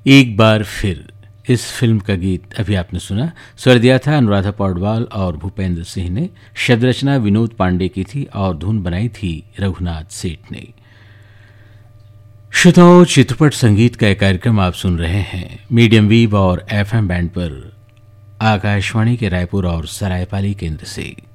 एक बार फिर इस फिल्म का गीत अभी आपने सुना, स्वर दिया था अनुराधा पौडवाल और भूपेंद्र सिंह ने। शब्द रचना विनोद पांडे की थी और धुन बनाई थी रघुनाथ सेठ ने। श्रोताओं, चित्रपट संगीत का एक कार्यक्रम आप सुन रहे हैं मीडियम वेव और एफएम बैंड पर आकाशवाणी के रायपुर और सरायपाली केंद्र से।